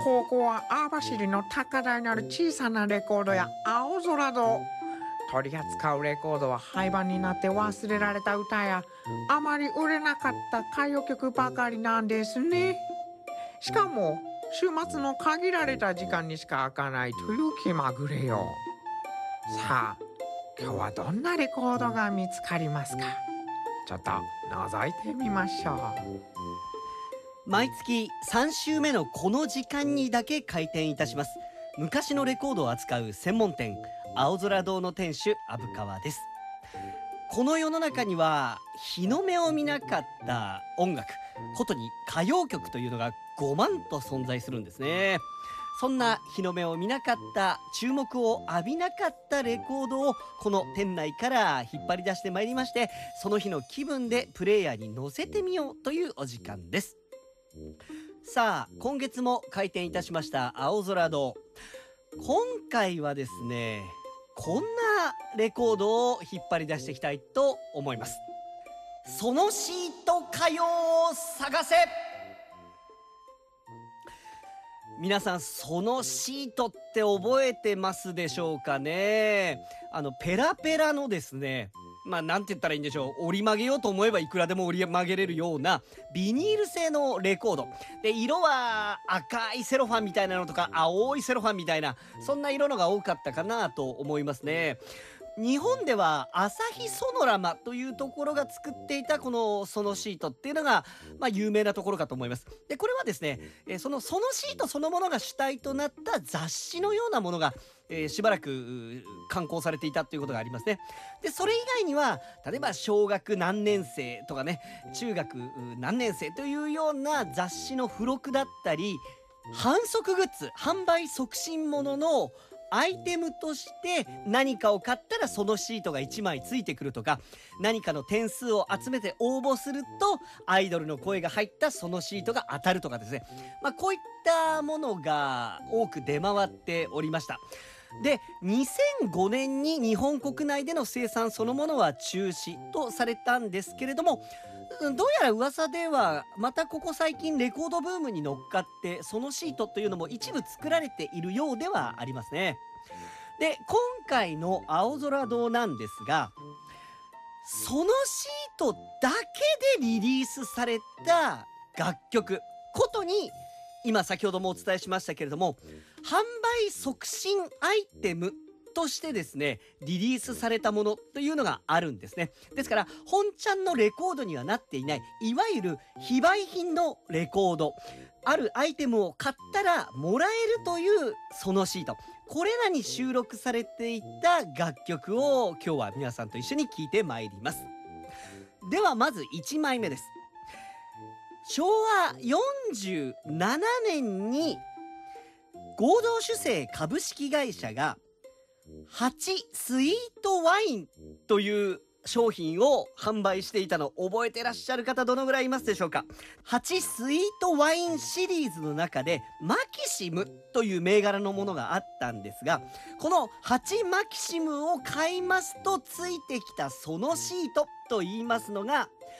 ここは網走の高台にある小さなレコードや青空堂。取り扱うレコードは廃盤になって忘れられた歌やあまり売れなかった歌謡曲ばかりなんですね。しかも週末の限られた時間にしか開かないという気まぐれよ。さあ今日はどんなレコードが見つかりますか？ちょっと覗いてみましょう。 毎月3週目のこの時間にだけ開店いたします昔のレコードを扱う専門店青空堂の店主虻川です。この世の中には日の目を見なかった音楽、ことに歌謡曲というのが5万と存在するんですね。そんな日の目を見なかった、注目を浴びなかったレコードをこの店内から引っ張り出してまいりまして、その日の気分でプレイヤーに乗せてみようというお時間です。さあ今月も開店いたしました青空堂。今回はですね、こんなレコードを引っ張り出していきたいと思います。そのシート歌謡を探せ。皆さんそのシートって覚えてますでしょうかね。ペラペラのですね、なんて言ったらいいんでしょう、折り曲げようと思えばいくらでも折り曲げれるようなビニール製のレコードで、色は赤いセロファンみたいなのとか青いセロファンみたいな、そんな色のが多かったかなと思いますね。日本では朝日ソノラマというところが作っていたこのソノシートっていうのが、有名なところかと思います。でこれはですね、そのソノシートそのものが主体となった雑誌のようなものが、しばらく刊行されていたということがありますね。でそれ以外には例えば小学何年生とかね、中学何年生というような雑誌の付録だったり、販促グッズ、販売促進もののアイテムとして何かを買ったらそのシートが1枚ついてくるとか、何かの点数を集めて応募するとアイドルの声が入ったそのシートが当たるとかですね、こういったものが多く出回っておりました。で2005年に日本国内での生産そのものは中止とされたんですけれども、どうやら噂ではまたここ最近レコードブームに乗っかってそのシートというのも一部作られているようではありますね。で今回の青空堂なんですが、そのシートだけでリリースされた楽曲ことに、今先ほどもお伝えしましたけれども、販売促進アイテムとしてですねリリースされたものというのがあるんですね。ですから本ちゃんのレコードにはなっていない、いわゆる非売品のレコード、あるアイテムを買ったらもらえるというそのシート、これらに収録されていた楽曲を今日は皆さんと一緒に聴いてまいります。ではまず1枚目です。昭和47年に合同酒製株式会社が8スイートワインという商品を販売していたの覚えてらっしゃる方どのぐらいいますでしょうか。8スイートワインシリーズの中でマキシムという銘柄のものがあったんですが、この8マキシムを買いますとついてきたそのシートと言いますのが